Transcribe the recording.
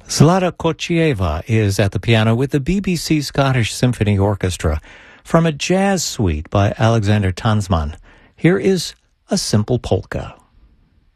Zlata Kochieva is at the piano with the BBC Scottish Symphony Orchestra from a jazz suite by Alexander Tansman. Here is A Simple Polka.